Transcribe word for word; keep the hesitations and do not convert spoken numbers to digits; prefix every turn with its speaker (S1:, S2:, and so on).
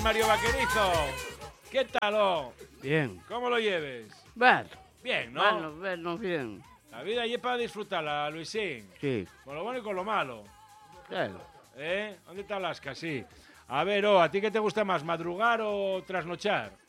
S1: Mario Vaquerizo. ¿Qué tal, oh?
S2: Bien.
S1: ¿Cómo lo lleves?
S2: Bueno.
S1: Bien, ¿no?
S2: Bueno, bueno, bien.
S1: La vida allí es para disfrutarla, Luisín.
S2: Sí.
S1: Con lo bueno y con lo malo.
S2: Claro.
S1: ¿Eh? ¿Dónde está Alaska? Sí. A ver, oh, ¿a ti qué te gusta más, madrugar o trasnochar?